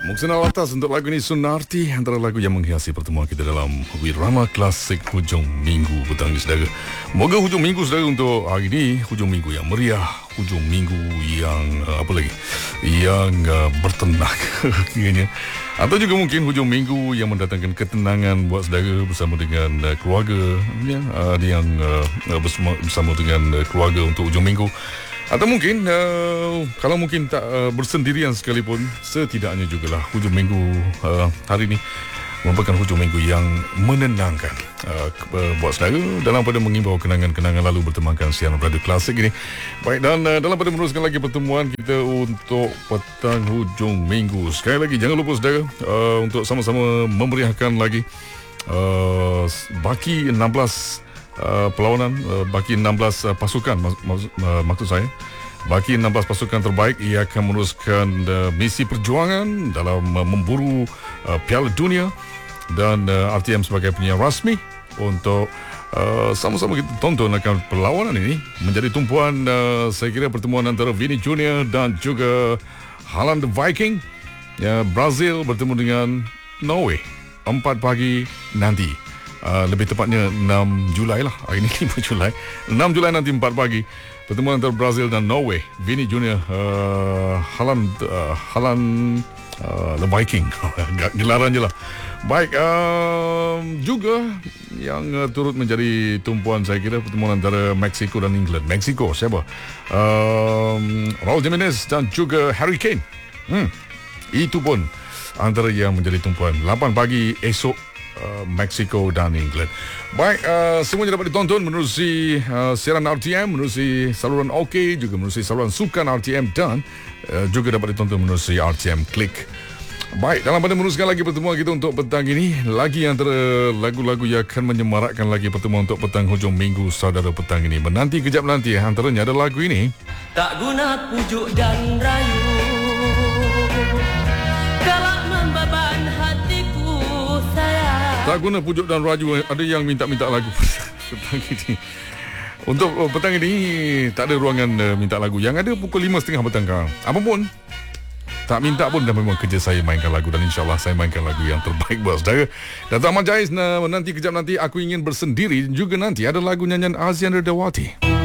Muksana atas untuk lagu ini Sunarti, antara lagu yang menghiasi pertemuan kita dalam Wirama Klasik Hujung Minggu petang ini, saudara. Moga hujung minggu, saudara, untuk hari ini hujung minggu yang meriah, hujung minggu yang bertenang kiranya, atau juga mungkin hujung minggu yang mendatangkan ketenangan buat saudara bersama dengan keluarga, ya, yang bersama dengan keluarga untuk hujung minggu. Atau mungkin kalau mungkin tak bersendirian sekalipun, setidaknya jugalah hujung minggu hari ini merupakan hujung minggu yang menenangkan buat saudara dalam pada mengimbau kenangan-kenangan lalu bertemankan siaran radio klasik ini. Baik, dan dalam pada meneruskan lagi pertemuan kita untuk petang hujung minggu, sekali lagi jangan lupa saudara untuk sama-sama memeriahkan lagi baki 16 perlawanan, baki 16 pasukan, maksud saya baki 16 pasukan terbaik. Ia akan meneruskan misi perjuangan dalam memburu Piala Dunia, dan RTM sebagai penyiar rasmi untuk sama-sama kita tonton akan perlawanan ini menjadi tumpuan. Saya kira pertemuan antara Vini Junior dan juga Haaland the Viking, ya, Brazil bertemu dengan Norway 4 pagi nanti. Lebih tepatnya 6 Julai lah. Hari ini 5 Julai. 6 Julai nanti 4 pagi. Pertemuan antara Brazil dan Norway. Vini Junior, Haaland the Viking. Gelaran je lah. Baik, juga yang turut menjadi tumpuan saya kira pertemuan antara Mexico dan England. Mexico siapa? Raul Jimenez dan juga Harry Kane. Itu pun antara yang menjadi tumpuan. 8 pagi esok, Mexico dan England. Baik, semuanya dapat ditonton menerusi siaran RTM, menerusi saluran OK, juga menerusi saluran sukan RTM, dan juga dapat ditonton menerusi RTM Klik. Baik, dalam pada meneruskan lagi pertemuan kita untuk petang ini, lagi antara lagu-lagu yang akan menyemarakkan lagi pertemuan untuk petang hujung minggu saudara petang ini. Menanti kejap nanti, antaranya ada lagu ini. Tak guna pujuk dan rayu, kelak membeban hatiku sayang. Tak guna pujuk dan raju. Ada yang minta-minta lagu petang ini. Untuk petang ini tak ada ruangan minta lagu. Yang ada pukul 5.30 petang kan. Apa pun tak minta pun dah memang kerja saya mainkan lagu, dan insyaAllah saya mainkan lagu yang terbaik buat saudara. Dan tak Ahmad Jais, nanti kejap nanti aku ingin bersendiri, juga nanti ada lagu nyanyian Azian Redawati.